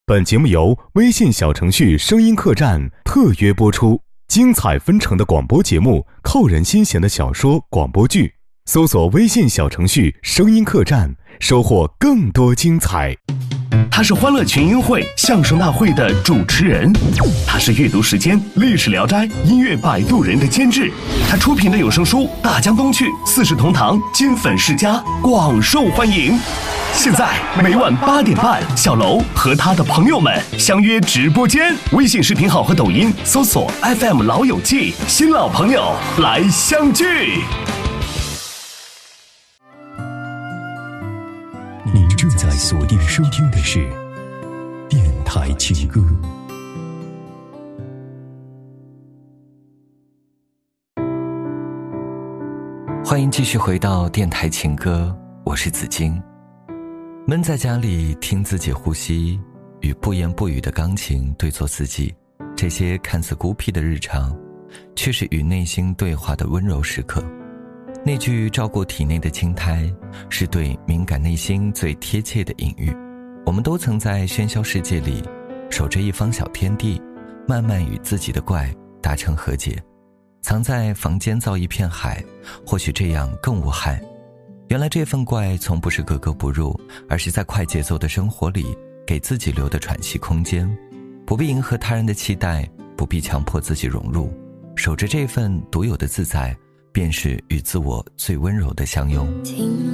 本节目由微信小程序声音客栈特约播出，精彩纷呈的广播节目，扣人心弦的小说广播剧，搜索微信小程序声音客栈，收获更多精彩。 他是欢乐群英会相声大会的主持人，他是阅读时间历史聊斋音乐摆渡人的监制，他出品的有声书《大江东去》四世同堂金粉世家广受欢迎。现在每晚8点半，小楼和他的朋友们相约直播间，微信视频号和抖音搜索 FM 老友记，新老朋友来相聚。 您正在锁定收听的是电台情歌。 欢迎继续回到电台情歌，我是子金。闷在家里听自己呼吸，与不言不语的钢琴对坐自己，这些看似孤僻的日常，却是与内心对话的温柔时刻。那句照顾体内的青苔，是对敏感内心最贴切的隐喻。我们都曾在喧嚣世界里守着一方小天地，慢慢与自己的怪达成和解。藏在房间造一片海，或许这样更无害。原来这份怪从不是格格不入，而是在快节奏的生活里给自己留的喘息空间。不必迎合他人的期待，不必强迫自己融入，守着这份独有的自在，便是与自我最温柔的相拥。